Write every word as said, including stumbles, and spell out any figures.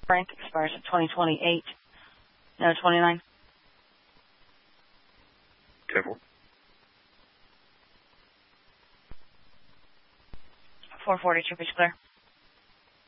Frank expires at twenty twenty-eight. No, twenty-nine. ten four. four forty, Troopers clear.